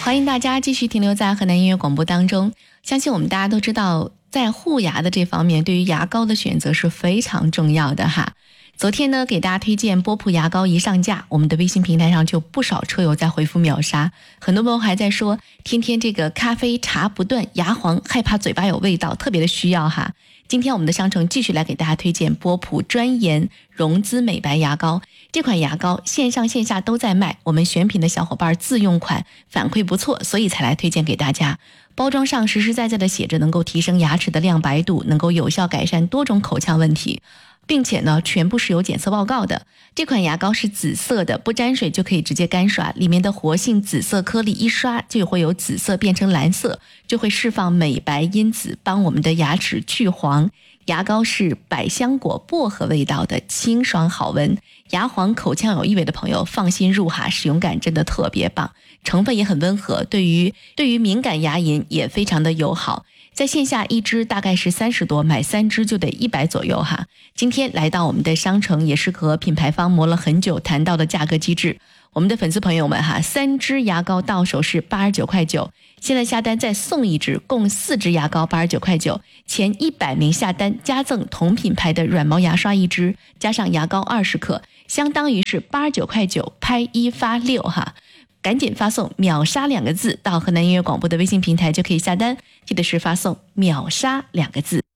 欢迎大家继续停留在河南音乐广播当中。相信我们大家都知道，在护牙的这方面，对于牙膏的选择是非常重要的哈。昨天呢，给大家推荐波普牙膏一上架，我们的微信平台上就不少车友在回复秒杀，很多朋友还在说，天天这个咖啡茶不断，牙黄害怕嘴巴有味道，特别的需要哈。今天我们的商城继续来给大家推荐波普专研溶姿美白牙膏，这款牙膏线上线下都在卖，我们选品的小伙伴自用款反馈不错，所以才来推荐给大家。包装上实实在在的写着能够提升牙齿的亮白度，能够有效改善多种口腔问题，并且呢全部是有检测报告的。这款牙膏是紫色的，不沾水就可以直接干刷，里面的活性紫色颗粒一刷就会由紫色变成蓝色，就会释放美白因子，帮我们的牙齿去黄。牙膏是百香果薄荷味道的，清爽好闻，牙黄口腔有异味的朋友放心入哈，使用感真的特别棒，成分也很温和，对于敏感牙龈也非常的友好。在线下一支大概是30多，买3支就得100左右哈。今天来到我们的商城，也是和品牌方磨了很久谈到的价格机制。我们的粉丝朋友们哈，3支牙膏到手是89块9，现在下单再送1支，共4支牙膏89块9，前100名下单加赠同品牌的软毛牙刷1支，加上牙膏20克，相当于是89块9拍1发6哈。赶紧发送秒杀2个字到河南音乐广播的微信平台就可以下单，记得是发送秒杀2个字。